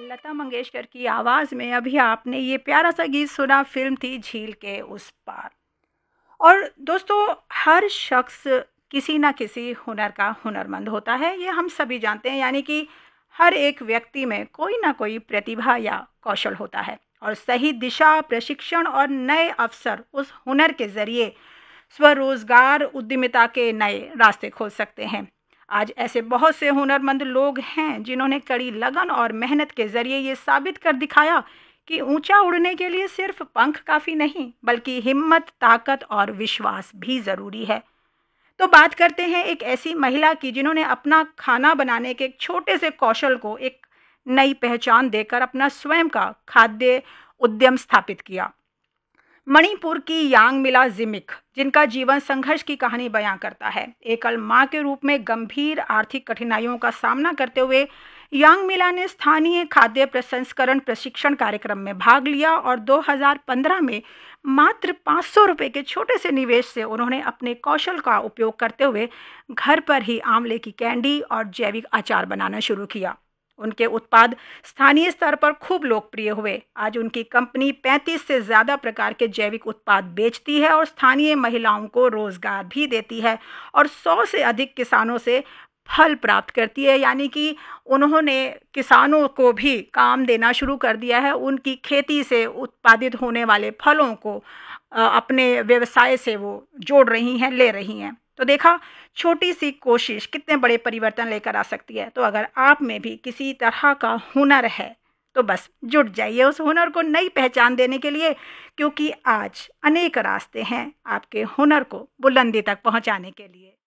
लता मंगेशकर की आवाज़ में अभी आपने ये प्यारा सा गीत सुना, फ़िल्म थी झील के उस पार। और दोस्तों, हर शख्स किसी न किसी हुनर का हुनरमंद होता है, ये हम सभी जानते हैं। यानी कि हर एक व्यक्ति में कोई ना कोई प्रतिभा या कौशल होता है और सही दिशा, प्रशिक्षण और नए अवसर उस हुनर के ज़रिए स्वरोजगार, उद्यमिता के नए रास्ते खोल सकते हैं। आज ऐसे बहुत से हुनरमंद लोग हैं जिन्होंने कड़ी लगन और मेहनत के ज़रिए ये साबित कर दिखाया कि ऊंचा उड़ने के लिए सिर्फ पंख काफ़ी नहीं, बल्कि हिम्मत, ताकत और विश्वास भी ज़रूरी है। तो बात करते हैं एक ऐसी महिला की जिन्होंने अपना खाना बनाने के एक छोटे से कौशल को एक नई पहचान देकर अपना स्वयं का खाद्य उद्यम स्थापित किया। मणिपुर की यांगमिला जिमिक, जिनका जीवन संघर्ष की कहानी बयां करता है। एकल मां के रूप में गंभीर आर्थिक कठिनाइयों का सामना करते हुए यांगमिला ने स्थानीय खाद्य प्रसंस्करण प्रशिक्षण कार्यक्रम में भाग लिया और 2015 में मात्र 500 रुपये के छोटे से निवेश से उन्होंने अपने कौशल का उपयोग करते हुए घर पर ही आंवले की कैंडी और जैविक अचार बनाना शुरू किया। उनके उत्पाद स्थानीय स्तर पर खूब लोकप्रिय हुए। आज उनकी कंपनी 35 से ज़्यादा प्रकार के जैविक उत्पाद बेचती है और स्थानीय महिलाओं को रोजगार भी देती है और 100 से अधिक किसानों से फल प्राप्त करती है। यानी कि उन्होंने किसानों को भी काम देना शुरू कर दिया है। उनकी खेती से उत्पादित होने वाले फलों को अपने व्यवसाय से वो जोड़ रही हैं, ले रही हैं। तो देखा, छोटी सी कोशिश कितने बड़े परिवर्तन लेकर आ सकती है। तो अगर आप में भी किसी तरह का हुनर है तो बस जुट जाइए उस हुनर को नई पहचान देने के लिए, क्योंकि आज अनेक रास्ते हैं आपके हुनर को बुलंदी तक पहुंचाने के लिए।